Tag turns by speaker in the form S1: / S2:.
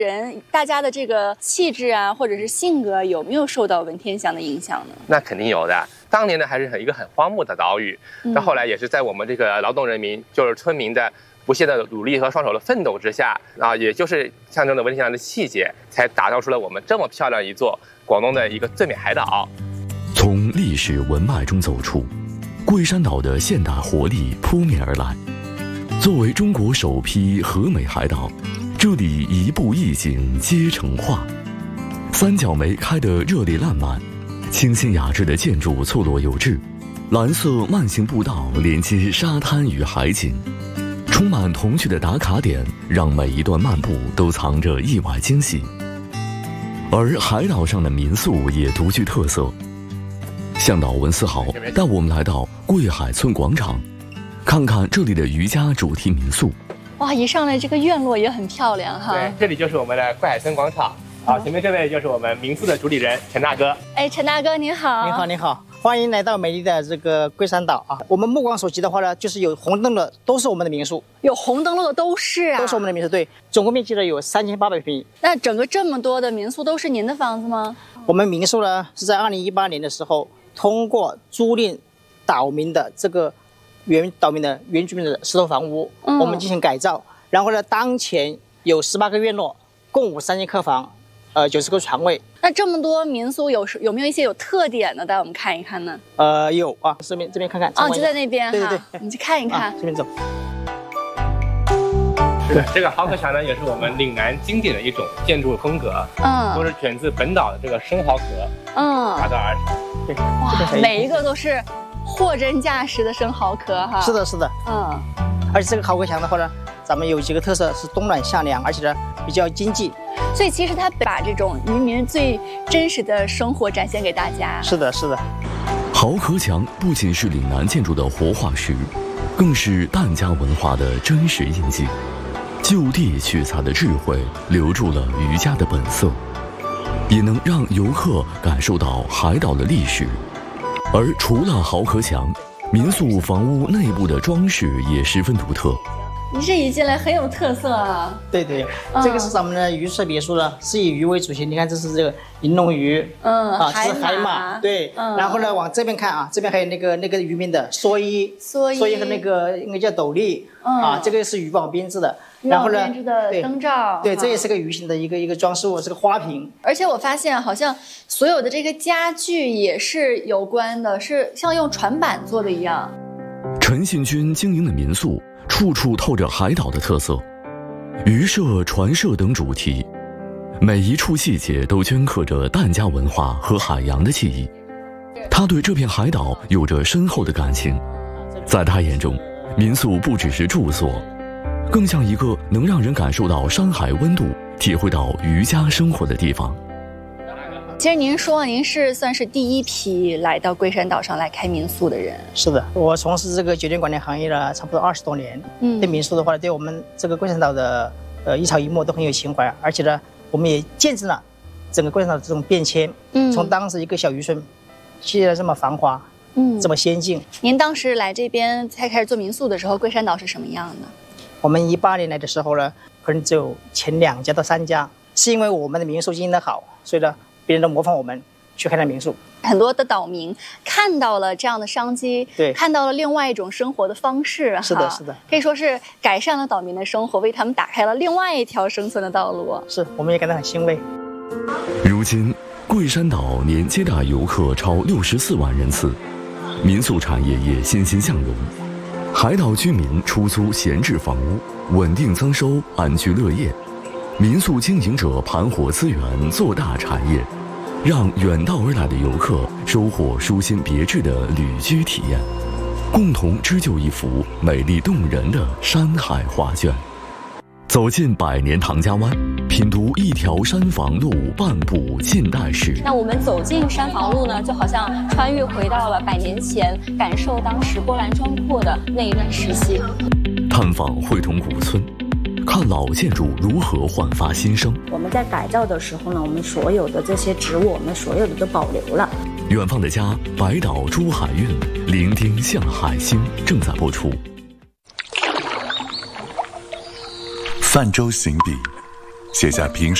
S1: 人大家的这个气质啊，或者是性格，有没有受到文天祥的影响呢？
S2: 那肯定有的。当年呢，还是一个很荒漠的岛屿，到后来也是在我们这个劳动人民，就是村民的不懈的努力和双手的奋斗之下啊，也就是象征着文天祥的气节，才打造出了我们这么漂亮一座广东的一个最美海岛。
S3: 从历史文脉中走出，桂山岛的现代活力扑面而来。作为中国首批和美海岛，这里一步一景皆成画，三角梅开得热烈烂漫，清新雅致的建筑错落有致，蓝色慢行步道连接沙滩与海景，充满童趣的打卡点让每一段漫步都藏着意外惊喜。而海岛上的民宿也独具特色，向导文思豪带我们来到桂海村广场，看看这里的渔家主题民宿。
S1: 哇，一上来这个院落也很漂亮哈。
S2: 对，这里就是我们的桂海村广场。好，前面这位就是我们民宿的主理人陈大哥。
S1: 哎，陈大哥您好。
S4: 您好，您好，欢迎来到美丽的这个桂山岛啊！我们目光所及的话呢，就是有红灯的都是我们的民宿，
S1: 有红灯笼的都是啊，
S4: 都是我们的民宿。对，总共面积呢有3800平米。
S1: 那整个这么多的民宿都是您的房子吗？
S4: 我们民宿呢是在2018年的时候，通过租赁岛民的这个岛民的原居民的石头房屋，我们进行改造。然后呢，当前有18个院落，共53间客房，90个床位。
S1: 那这么多民宿有没有一些有特点的，带我们看一看呢？
S4: 有啊，这边看看。
S1: 哦，就在那边哈。
S4: 对对对，
S1: 我们去看一看。
S4: 这边走。
S2: 是的，这个蚝壳墙呢，也是我们岭南经典的一种建筑风格，都是选自本岛的这个生蚝壳，打造而成。
S4: 对，
S1: 哇，每一个都是货真价实的生蚝壳哈。
S4: 是的，是的，而且这个蚝壳墙的话呢，咱们有几个特色是冬暖夏凉，而且呢比较经济，
S1: 所以其实它把这种渔民最真实的生活展现给大家。
S4: 是的，是的。
S3: 蚝壳墙不仅是岭南建筑的活化石，更是疍家文化的真实印记。就地取材的智慧留住了渔家的本色，也能让游客感受到海岛的历史。而除了蚝壳墙，民宿房屋内部的装饰也十分独特。
S1: 你这一进来很有特色啊！
S4: 对对，这个是咱们的渔舍别墅呢，是以鱼为主线。你看，这是这个银龙鱼，这是海马，对。然后呢，往这边看啊，这边还有那个渔民的蓑衣和那个应该叫斗笠这个是渔网编织的。然后呢，
S1: 编织的灯罩，
S4: 对，这也是个鱼形的一个装饰物，是个花瓶。
S1: 而且我发现好像所有的这个家具也是有关的，是像用船板做的一样。
S3: 陈信军经营的民宿处处透着海岛的特色，渔舍、船舍等主题，每一处细节都镌刻着疍家文化和海洋的记忆。他对这片海岛有着深厚的感情，在他眼中，民宿不只是住所，更像一个能让人感受到山海温度、体会到渔家生活的地方。
S1: 其实您说您是算是第一批来到桂山岛上来开民宿的人。
S4: 是的，我从事这个酒店管理行业了差不多20多年。对民宿的话，对我们这个桂山岛的一草一木都很有情怀，而且呢，我们也见证了整个桂山岛的这种变迁。从当时一个小渔村，现在这么繁华，这么先进。
S1: 您当时来这边才开始做民宿的时候，桂山岛是什么样的？
S4: 我们18年来的时候呢，可能只有前2家到3家，是因为我们的民宿经营得好，所以呢，别人都模仿我们去开了民宿。
S1: 很多的岛民看到了这样的商机，
S4: 对，
S1: 看到了另外一种生活的方式，
S4: 是的，是的，
S1: 可以说是改善了岛民的生活，为他们打开了另外一条生存的道路。
S4: 是，我们也感到很欣慰。
S3: 如今，桂山岛年接待游客超64万人次，民宿产业也欣欣向荣。海岛居民出租闲置房屋，稳定增收，安居乐业。民宿经营者盘活资源，做大产业，让远道而来的游客收获舒心别致的旅居体验，共同织就一幅美丽动人的山海画卷。走进百年唐家湾，品读一条山房路，半部近代史。
S1: 那我们走进山房路呢，就好像穿越回到了100年前，感受当时波澜壮阔的那一段时期。
S3: 探访会同古村，看老建筑如何焕发新生。
S5: 我们在改造的时候呢，我们所有的这些植物，我们所有的都保留了。
S3: 远方的家，百岛珠海韵，伶仃向海星正在播出。
S6: 泛舟行笔， 写下平时